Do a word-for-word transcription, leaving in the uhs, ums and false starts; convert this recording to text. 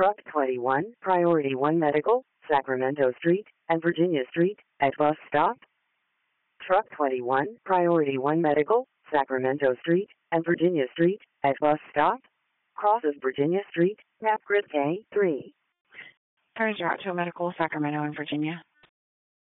Truck twenty-one, Priority one Medical, Sacramento Street and Virginia Street, at bus stop. Truck twenty-one, Priority one Medical, Sacramento Street and Virginia Street, at bus stop. Crosses Virginia Street, map grid K three. Turns you out to a medical, Sacramento and Virginia.